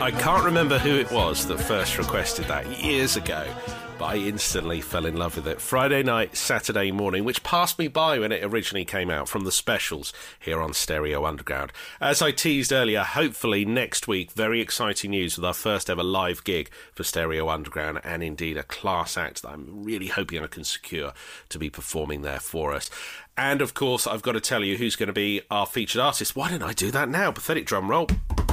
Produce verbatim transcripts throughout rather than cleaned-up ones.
I can't remember who it was that first requested that years ago, but I instantly fell in love with it. Friday night, Saturday morning, which passed me by when it originally came out from the specials here on Stereo Underground. As I teased earlier, hopefully next week, very exciting news with our first ever live gig for Stereo Underground, and indeed a class act that I'm really hoping I can secure to be performing there for us. And of course, I've got to tell you who's going to be our featured artist. Why don't I do that now? Pathetic drum roll.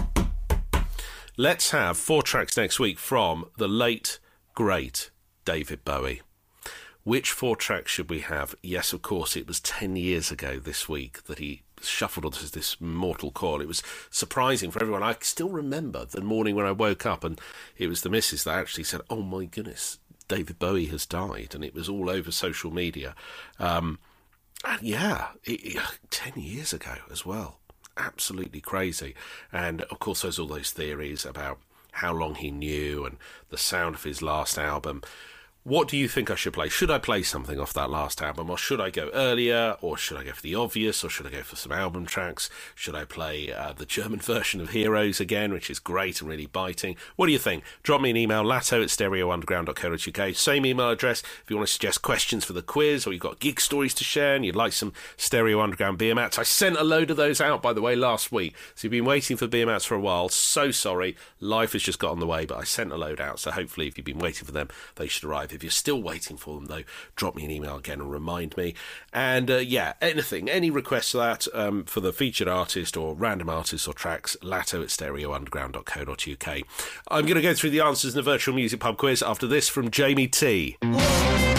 Let's have four tracks next week from the late, great David Bowie. Which four tracks should we have? Yes, of course, it was ten years ago this week that he shuffled onto this mortal coil. It was surprising for everyone. I still remember the morning when I woke up and it was the missus that actually said, oh my goodness, David Bowie has died, and it was all over social media. Um, and yeah, it, it, ten years ago as well. Absolutely crazy. And of course there's all those theories about how long he knew and the sound of his last album. What do you think I should play? Should I play something off that last album, or should I go earlier, or should I go for the obvious, or should I go for some album tracks? Should I play uh, the German version of Heroes again, which is great and really biting? What do you think? Drop me an email, latto at stereo underground dot co dot uk. Same email address if you want to suggest questions for the quiz, or you've got gig stories to share and you'd like some Stereo Underground beer mats. I sent a load of those out, by the way, last week. So you've been waiting for beer mats for a while. So sorry. Life has just got on the way, but I sent a load out. So hopefully if you've been waiting for them, they should arrive. If you're still waiting for them, though, drop me an email again and remind me. And uh, yeah, anything, any requests for that um, for the featured artist or random artists or tracks, latto at stereo underground dot co dot uk. I'm going to go through the answers in the virtual music pub quiz after this from Jamie T.